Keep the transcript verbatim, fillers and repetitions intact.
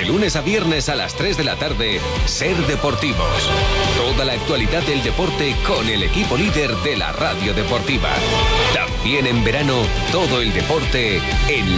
lunes a viernes a las tres de la tarde, Ser Deportivos. Toda la actualidad del deporte con el equipo líder de la radio deportiva. También en verano, todo el deporte en